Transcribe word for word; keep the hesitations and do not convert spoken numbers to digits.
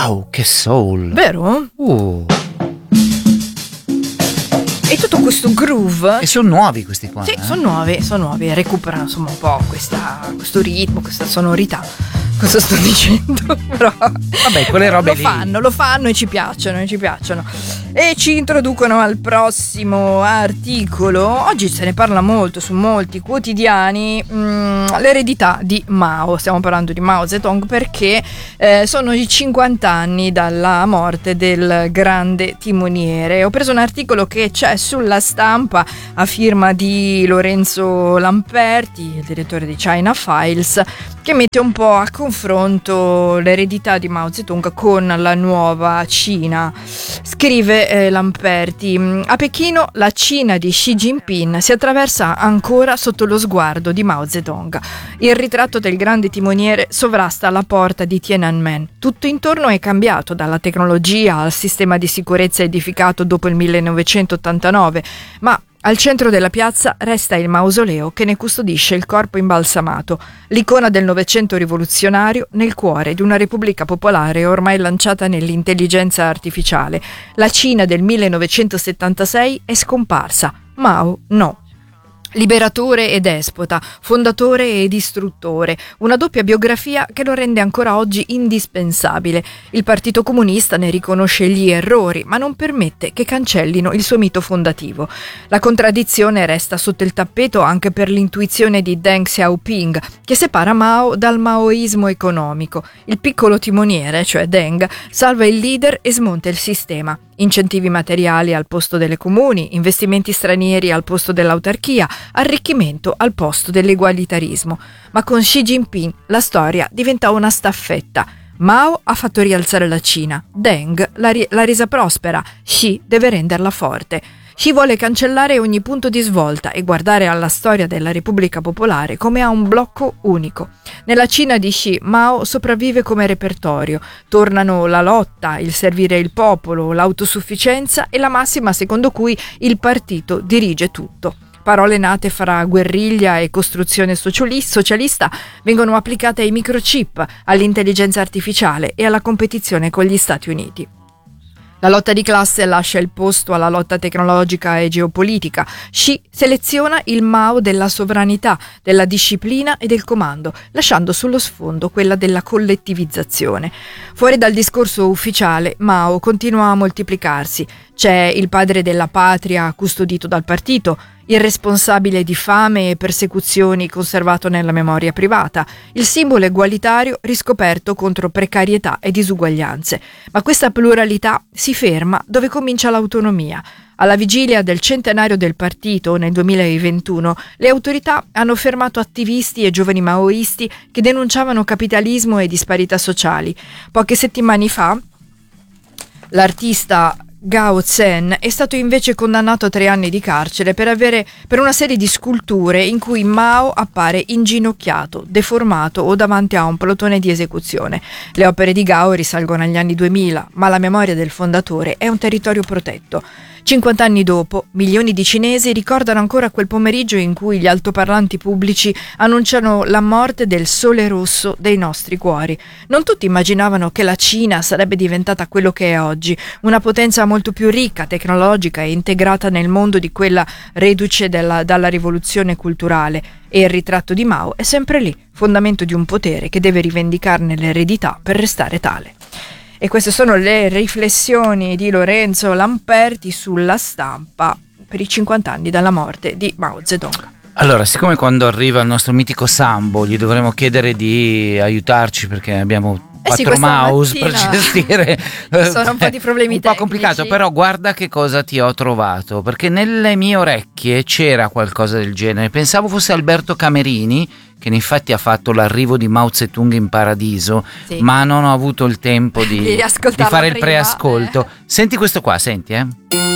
Wow, che soul! Vero? Uh. E tutto questo groove. E sono nuovi questi qua. Sì, eh? sono nuovi, sono nuovi. Recuperano insomma un po' questa, questo ritmo, questa sonorità. Cosa sto dicendo? Però vabbè, quelle robe lo lì. fanno, lo fanno e ci piacciono, e ci piacciono. E ci introducono al prossimo articolo. Oggi se ne parla molto su molti quotidiani. Mh, l'eredità di Mao. Stiamo parlando di Mao Zedong perché eh, sono i cinquanta anni dalla morte del grande timoniere. Ho preso un articolo che c'è sulla Stampa a firma di Lorenzo Lamperti, il direttore di China Files, che mette un po' a confronto l'eredità di Mao Zedong con la nuova Cina. Scrive eh, Lamperti: a Pechino la Cina di Xi Jinping si attraversa ancora sotto lo sguardo di Mao Zedong. Il ritratto del grande timoniere sovrasta la porta di Tiananmen. Tutto intorno è cambiato, dalla tecnologia al sistema di sicurezza edificato dopo il millenovecentottantanove, ma al centro della piazza resta il mausoleo che ne custodisce il corpo imbalsamato, l'icona del Novecento rivoluzionario nel cuore di una repubblica popolare ormai lanciata nell'intelligenza artificiale. La Cina del millenovecentosettantasei è scomparsa, Mao no. Liberatore e despota, fondatore e distruttore, una doppia biografia che lo rende ancora oggi indispensabile. Il Partito Comunista ne riconosce gli errori, ma non permette che cancellino il suo mito fondativo. La contraddizione resta sotto il tappeto anche per l'intuizione di Deng Xiaoping, che separa Mao dal maoismo economico. Il piccolo timoniere, cioè Deng, salva il leader e smonta il sistema. Incentivi materiali al posto delle comuni, investimenti stranieri al posto dell'autarchia, arricchimento al posto dell'egualitarismo. Ma con Xi Jinping la storia diventa una staffetta. Mao ha fatto rialzare la Cina, Deng l'ha, ri- l'ha resa prospera, Xi deve renderla forte. Xi vuole cancellare ogni punto di svolta e guardare alla storia della Repubblica Popolare come a un blocco unico. Nella Cina di Xi, Mao sopravvive come repertorio. Tornano la lotta, il servire il popolo, l'autosufficienza e la massima secondo cui il partito dirige tutto. Parole nate fra guerriglia e costruzione socialista vengono applicate ai microchip, all'intelligenza artificiale e alla competizione con gli Stati Uniti. La lotta di classe lascia il posto alla lotta tecnologica e geopolitica. Xi seleziona il Mao della sovranità, della disciplina e del comando, lasciando sullo sfondo quella della collettivizzazione. Fuori dal discorso ufficiale, Mao continua a moltiplicarsi. C'è il padre della patria custodito dal partito, il responsabile di fame e persecuzioni conservato nella memoria privata, il simbolo egualitario riscoperto contro precarietà e disuguaglianze. Ma questa pluralità si ferma dove comincia l'autonomia. Alla vigilia del centenario del partito nel duemilaventuno, le autorità hanno fermato attivisti e giovani maoisti che denunciavano capitalismo e disparità sociali. Poche settimane fa, l'artista Gao Zhen è stato invece condannato a tre anni di carcere per avere per una serie di sculture in cui Mao appare inginocchiato, deformato o davanti a un plotone di esecuzione. Le opere di Gao risalgono agli anni duemila, ma la memoria del fondatore è un territorio protetto. cinquanta anni dopo, milioni di cinesi ricordano ancora quel pomeriggio in cui gli altoparlanti pubblici annunciano la morte del sole rosso dei nostri cuori. Non tutti immaginavano che la Cina sarebbe diventata quello che è oggi, una potenza molto più ricca, tecnologica e integrata nel mondo di quella reduce della, dalla rivoluzione culturale. E il ritratto di Mao è sempre lì, fondamento di un potere che deve rivendicarne l'eredità per restare tale. E queste sono le riflessioni di Lorenzo Lamperti sulla Stampa per i cinquanta anni dalla morte di Mao Zedong. Allora, siccome quando arriva il nostro mitico Sambo gli dovremo chiedere di aiutarci perché abbiamo Eh sì, quattro mouse per mattina gestire sono un po' di problemi un po' tecnici. complicato, però guarda che cosa ti ho trovato, perché nelle mie orecchie c'era qualcosa del genere. Pensavo fosse Alberto Camerini, che infatti ha fatto l'arrivo di Mao Zedong in paradiso, sì, ma non ho avuto il tempo di, di, di fare il prima, preascolto. eh. Senti questo qua, senti eh